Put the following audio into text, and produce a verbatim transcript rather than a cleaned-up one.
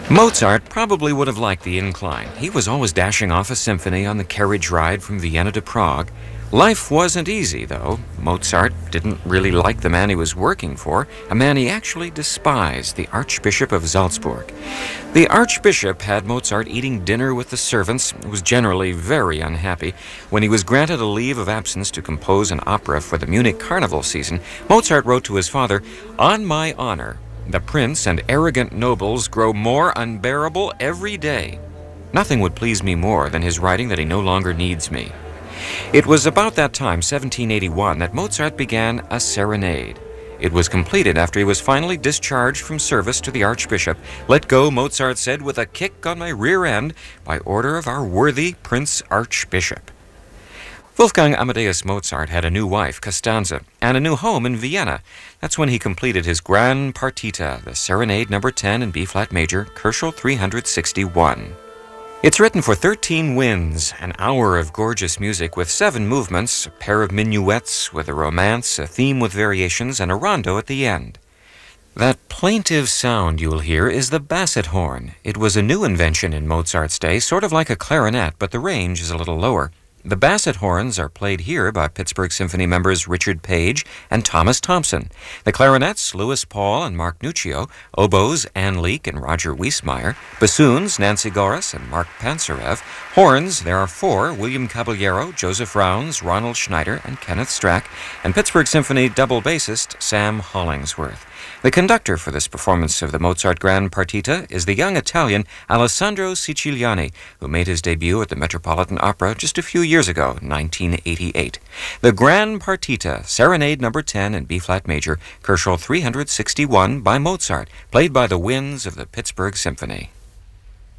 Mozart probably would have liked the incline. He was always dashing off a symphony on the carriage ride from Vienna to Prague. Life wasn't easy, though. Mozart didn't really like the man he was working for, a man he actually despised, the Archbishop of Salzburg. The Archbishop had Mozart eating dinner with the servants, was generally very unhappy. When he was granted a leave of absence to compose an opera for the Munich Carnival season, Mozart wrote to his father, "On my honor, the prince and arrogant nobles grow more unbearable every day. Nothing would please me more than his writing that he no longer needs me." It was about that time, seventeen eighty-one, that Mozart began a serenade. It was completed after he was finally discharged from service to the Archbishop. "Let go," Mozart said, "with a kick on my rear end, by order of our worthy Prince Archbishop." Wolfgang Amadeus Mozart had a new wife, Costanza, and a new home in Vienna. That's when he completed his Gran Partita, the Serenade number ten in B-flat major, Koschel three sixty-one. It's written for thirteen winds, an hour of gorgeous music with seven movements, a pair of minuets with a romance, a theme with variations, and a rondo at the end. That plaintive sound you'll hear is the basset horn. It was a new invention in Mozart's day, sort of like a clarinet, but the range is a little lower. The basset horns are played here by Pittsburgh Symphony members Richard Page and Thomas Thompson. The clarinets, Louis Paul and Mark Nuccio. Oboes, Ann Leek and Roger Wiesmeyer. Bassoons, Nancy Goris and Mark Pansarev. Horns, there are four, William Caballero, Joseph Rounds, Ronald Schneider, and Kenneth Strack. And Pittsburgh Symphony double bassist Sam Hollingsworth. The conductor for this performance of the Mozart Gran Partita is the young Italian Alessandro Siciliani, who made his debut at the Metropolitan Opera just a few years ago, nineteen eighty-eight. The Gran Partita, Serenade number ten in B-flat major, Koschel three sixty-one by Mozart, played by the winds of the Pittsburgh Symphony.